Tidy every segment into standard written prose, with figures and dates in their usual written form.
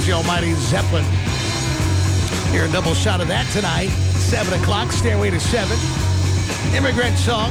That's the almighty Zeppelin. Here, a double shot of that tonight. 7 o'clock, Stairway to 7. Immigrant Song.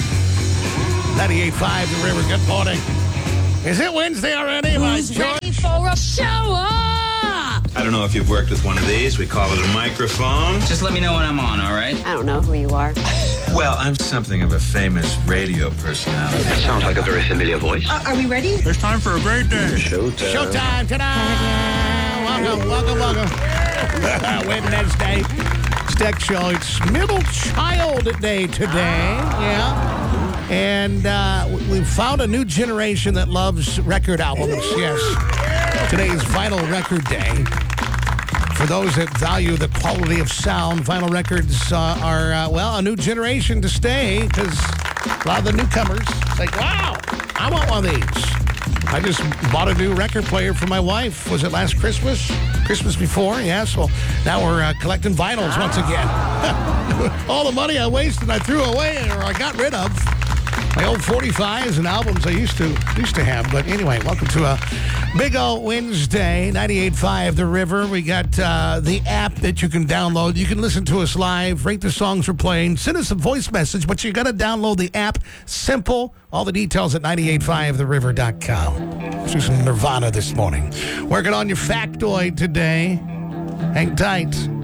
98.5 The River. Good morning. Is it Wednesday already? Who's ready for a shower? I don't know if you've worked with one of these. We call it a microphone. Just let me know when I'm on, all right? I don't know who you are. Well, I'm something of a famous radio personality. Sounds like a very familiar voice. Are we ready? It's time for a great day. Showtime. Ta-da! Welcome. Wednesday. Steck Show. It's Middle Child Day today. Yeah. And we've found a new generation that loves record albums. Yes. Today is Vinyl Record Day. For those that value the quality of sound, vinyl records are, a new generation to stay because a lot of the newcomers, it's like, wow, I want one of these. I just bought a new record player for my wife. Was it last Christmas? Christmas before? Yes. Well, now we're collecting vinyls once again. All the money I wasted, I threw away or I got rid of. My old 45s and albums I used to have. But anyway, welcome to a big old Wednesday, 98.5 The River. We got the app that you can download. You can listen to us live, rate the songs we're playing, send us a voice message, but you got to download the app. Simple. All the details at 985theriver.com. Let's do some Nirvana this morning. Working on your factoid today. Hang tight.